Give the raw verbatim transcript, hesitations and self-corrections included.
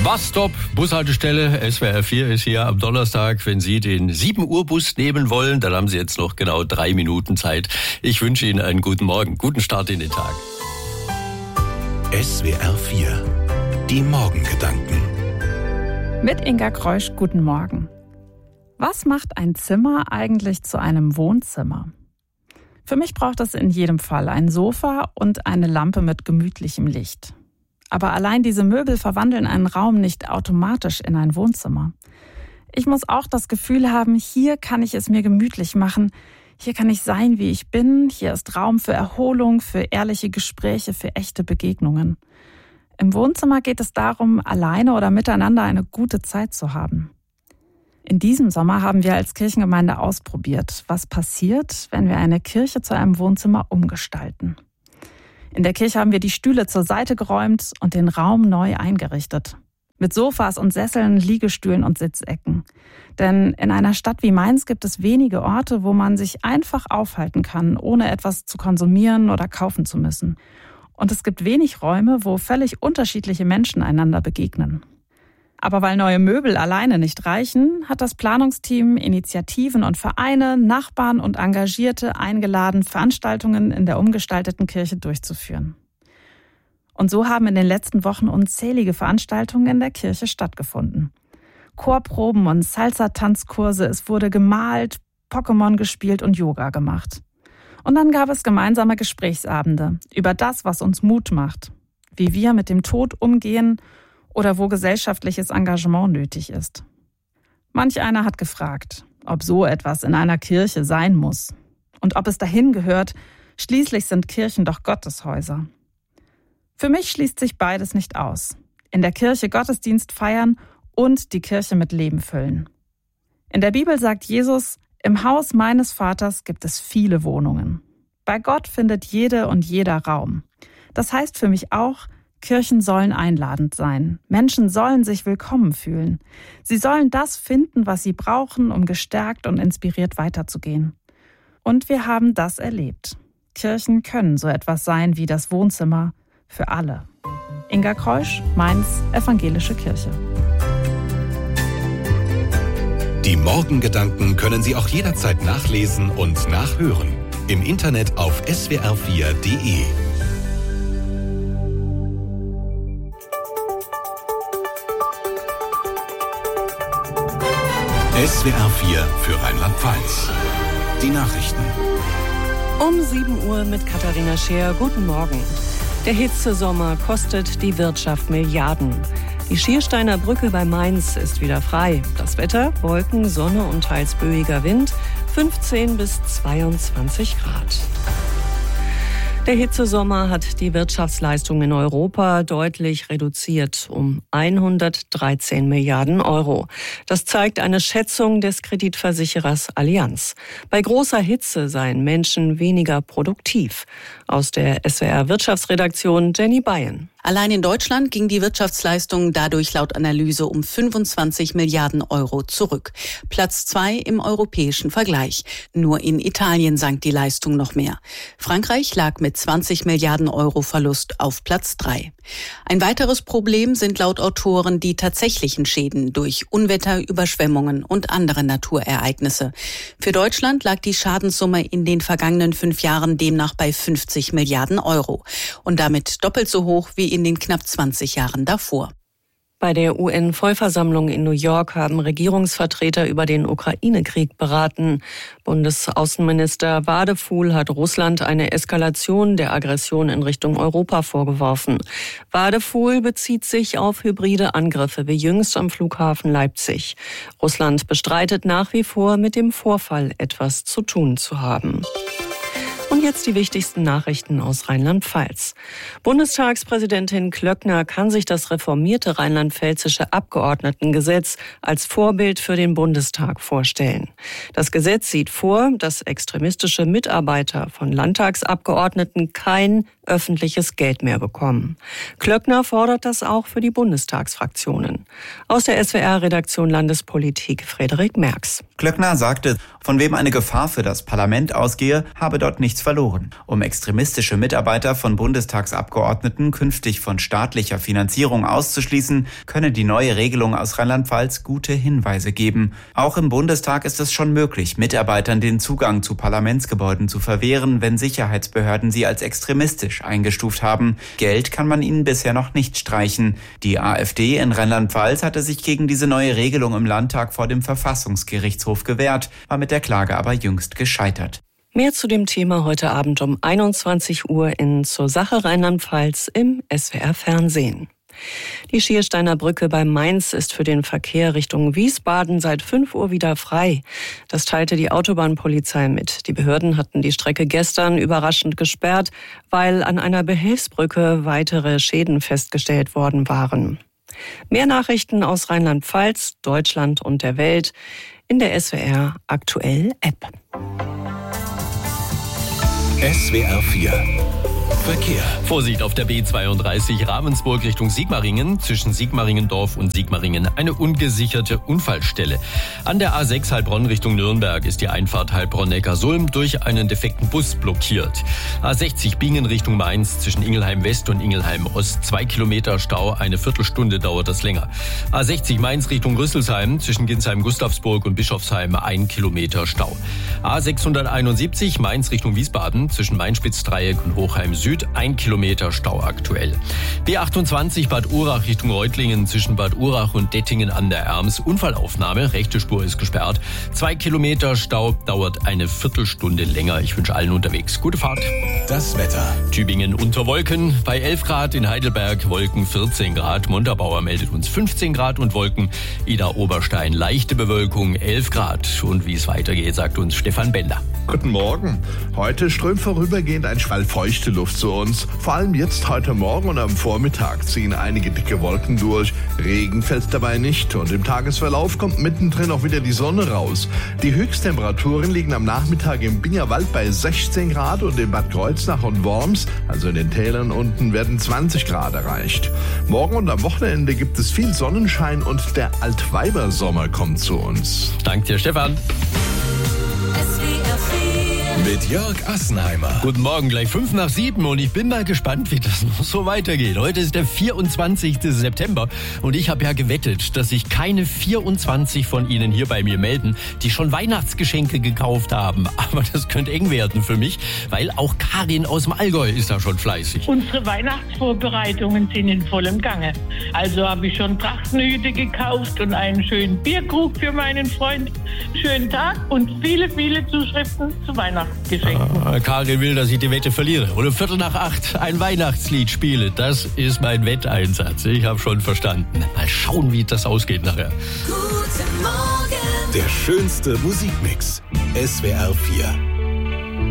Busstop, Bushaltestelle, S W R vier ist hier am Donnerstag. Wenn Sie den sieben Uhr Bus nehmen wollen, dann haben Sie jetzt noch genau drei Minuten Zeit. Ich wünsche Ihnen einen guten Morgen, guten Start in den Tag. S W R vier, die Morgengedanken. Mit Inga Kreusch, guten Morgen. Was macht ein Zimmer eigentlich zu einem Wohnzimmer? Für mich braucht es in jedem Fall ein Sofa und eine Lampe mit gemütlichem Licht. Aber allein diese Möbel verwandeln einen Raum nicht automatisch in ein Wohnzimmer. Ich muss auch das Gefühl haben, hier kann ich es mir gemütlich machen, hier kann ich sein, wie ich bin, hier ist Raum für Erholung, für ehrliche Gespräche, für echte Begegnungen. Im Wohnzimmer geht es darum, alleine oder miteinander eine gute Zeit zu haben. In diesem Sommer haben wir als Kirchengemeinde ausprobiert, was passiert, wenn wir eine Kirche zu einem Wohnzimmer umgestalten. In der Kirche haben wir die Stühle zur Seite geräumt und den Raum neu eingerichtet. Mit Sofas und Sesseln, Liegestühlen und Sitzecken. Denn in einer Stadt wie Mainz gibt es wenige Orte, wo man sich einfach aufhalten kann, ohne etwas zu konsumieren oder kaufen zu müssen. Und es gibt wenig Räume, wo völlig unterschiedliche Menschen einander begegnen. Aber weil neue Möbel alleine nicht reichen, hat das Planungsteam Initiativen und Vereine, Nachbarn und Engagierte eingeladen, Veranstaltungen in der umgestalteten Kirche durchzuführen. Und so haben in den letzten Wochen unzählige Veranstaltungen in der Kirche stattgefunden. Chorproben und Salsa-Tanzkurse, es wurde gemalt, Pokémon gespielt und Yoga gemacht. Und dann gab es gemeinsame Gesprächsabende über das, was uns Mut macht, wie wir mit dem Tod umgehen oder wo gesellschaftliches Engagement nötig ist. Manch einer hat gefragt, ob so etwas in einer Kirche sein muss und ob es dahin gehört. Schließlich sind Kirchen doch Gotteshäuser. Für mich schließt sich beides nicht aus. In der Kirche Gottesdienst feiern und die Kirche mit Leben füllen. In der Bibel sagt Jesus, im Haus meines Vaters gibt es viele Wohnungen. Bei Gott findet jede und jeder Raum. Das heißt für mich auch, Kirchen sollen einladend sein. Menschen sollen sich willkommen fühlen. Sie sollen das finden, was sie brauchen, um gestärkt und inspiriert weiterzugehen. Und wir haben das erlebt. Kirchen können so etwas sein wie das Wohnzimmer für alle. Inga Kreusch, Mainz, Evangelische Kirche. Die Morgengedanken können Sie auch jederzeit nachlesen und nachhören. Im Internet auf S W R vier Punkt de. S W R vier für Rheinland-Pfalz. Die Nachrichten. Um sieben Uhr mit Katharina Scheer. Guten Morgen. Der Hitzesommer kostet die Wirtschaft Milliarden. Die Schiersteiner Brücke bei Mainz ist wieder frei. Das Wetter, Wolken, Sonne und teils böiger Wind, fünfzehn bis zweiundzwanzig Grad. Der Hitzesommer hat die Wirtschaftsleistung in Europa deutlich reduziert, um hundertdreizehn Milliarden Euro. Das zeigt eine Schätzung des Kreditversicherers Allianz. Bei großer Hitze seien Menschen weniger produktiv. Aus der S W R-Wirtschaftsredaktion Jenny Bayen. Allein in Deutschland ging die Wirtschaftsleistung dadurch laut Analyse um fünfundzwanzig Milliarden Euro zurück. Platz zwei im europäischen Vergleich. Nur in Italien sank die Leistung noch mehr. Frankreich lag mit zwanzig Milliarden Euro Verlust auf Platz drei. Ein weiteres Problem sind laut Autoren die tatsächlichen Schäden durch Unwetter, Überschwemmungen und andere Naturereignisse. Für Deutschland lag die Schadenssumme in den vergangenen fünf Jahren demnach bei fünfzig Milliarden Euro und damit doppelt so hoch wie in den knapp zwanzig Jahren davor. Bei der U N-Vollversammlung in New York haben Regierungsvertreter über den Ukraine-Krieg beraten. Bundesaußenminister Wadefuhl hat Russland eine Eskalation der Aggression in Richtung Europa vorgeworfen. Wadefuhl bezieht sich auf hybride Angriffe wie jüngst am Flughafen Leipzig. Russland bestreitet nach wie vor, mit dem Vorfall etwas zu tun zu haben. Und jetzt die wichtigsten Nachrichten aus Rheinland-Pfalz. Bundestagspräsidentin Klöckner kann sich das reformierte rheinland-pfälzische Abgeordnetengesetz als Vorbild für den Bundestag vorstellen. Das Gesetz sieht vor, dass extremistische Mitarbeiter von Landtagsabgeordneten kein öffentliches Geld mehr bekommen. Klöckner fordert das auch für die Bundestagsfraktionen. Aus der S W R-Redaktion Landespolitik Frederik Merks. Glöckner sagte, von wem eine Gefahr für das Parlament ausgehe, habe dort nichts verloren. Um extremistische Mitarbeiter von Bundestagsabgeordneten künftig von staatlicher Finanzierung auszuschließen, könne die neue Regelung aus Rheinland-Pfalz gute Hinweise geben. Auch im Bundestag ist es schon möglich, Mitarbeitern den Zugang zu Parlamentsgebäuden zu verwehren, wenn Sicherheitsbehörden sie als extremistisch eingestuft haben. Geld kann man ihnen bisher noch nicht streichen. Die AfD in Rheinland-Pfalz hatte sich gegen diese neue Regelung im Landtag vor dem Verfassungsgerichtshof gewehrt, war mit der Klage aber jüngst gescheitert. Mehr zu dem Thema heute Abend um einundzwanzig Uhr in Zur Sache Rheinland-Pfalz im S W R Fernsehen. Die Schiersteiner Brücke bei Mainz ist für den Verkehr Richtung Wiesbaden seit fünf Uhr wieder frei. Das teilte die Autobahnpolizei mit. Die Behörden hatten die Strecke gestern überraschend gesperrt, weil an einer Behelfsbrücke weitere Schäden festgestellt worden waren. Mehr Nachrichten aus Rheinland-Pfalz, Deutschland und der Welt in der S W R Aktuell App. S W R vier Verkehr. Vorsicht auf der B zweiunddreißig Ravensburg Richtung Sigmaringen. Zwischen Sigmaringendorf und Sigmaringen eine ungesicherte Unfallstelle. An der A sechs Heilbronn Richtung Nürnberg ist die Einfahrt Heilbronn-Neckarsulm durch einen defekten Bus blockiert. A sechzig Bingen Richtung Mainz zwischen Ingelheim West und Ingelheim Ost. Zwei Kilometer Stau, eine Viertelstunde dauert das länger. A sechzig Mainz Richtung Rüsselsheim zwischen Ginsheim-Gustavsburg und Bischofsheim ein Kilometer Stau. A sechshunderteinundsiebzig Mainz Richtung Wiesbaden zwischen Main-Spitz-Dreieck und Hochheim Süd. Ein Kilometer Stau aktuell. B achtundzwanzig Bad Urach Richtung Reutlingen zwischen Bad Urach und Dettingen an der Erms. Unfallaufnahme, rechte Spur ist gesperrt. Zwei Kilometer Stau, dauert eine Viertelstunde länger. Ich wünsche allen unterwegs gute Fahrt. Das Wetter. Tübingen unter Wolken bei elf Grad, in Heidelberg Wolken vierzehn Grad. Montabaur meldet uns fünfzehn Grad und Wolken. Ida Oberstein leichte Bewölkung elf Grad. Und wie es weitergeht, sagt uns Stefan Bender. Guten Morgen. Heute strömt vorübergehend ein Schwall feuchte Luft zu uns. Vor allem jetzt heute Morgen und am Vormittag ziehen einige dicke Wolken durch. Regen fällt dabei nicht und im Tagesverlauf kommt mittendrin auch wieder die Sonne raus. Die Höchsttemperaturen liegen am Nachmittag im Bingerwald bei sechzehn Grad und in Bad Kreuznach und Worms, also in den Tälern unten, werden zwanzig Grad erreicht. Morgen und am Wochenende gibt es viel Sonnenschein und der Altweibersommer kommt zu uns. Danke dir, Stefan. Mit Jörg Assenheimer. Guten Morgen, gleich fünf nach sieben und ich bin mal gespannt, wie das noch so weitergeht. Heute ist der vierundzwanzigste September und ich habe ja gewettet, dass sich keine vierundzwanzig von Ihnen hier bei mir melden, die schon Weihnachtsgeschenke gekauft haben. Aber das könnte eng werden für mich, weil auch Karin aus dem Allgäu ist da schon fleißig. Unsere Weihnachtsvorbereitungen sind in vollem Gange. Also habe ich schon Trachtenhüte gekauft und einen schönen Bierkrug für meinen Freund. Schönen Tag und viele, viele Zuschriften zu Weihnachten. Ah, Karin will, dass ich die Wette verliere. Oder Viertel nach acht ein Weihnachtslied spiele. Das ist mein Wetteinsatz. Ich habe schon verstanden. Mal schauen, wie das ausgeht nachher. Guten Morgen. Der schönste Musikmix. S W R vier.